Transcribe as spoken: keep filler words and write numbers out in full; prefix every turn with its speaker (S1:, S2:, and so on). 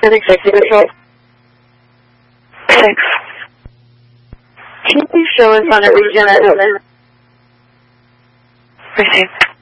S1: an executive role. Thanks. Can you please show us on a region? Received.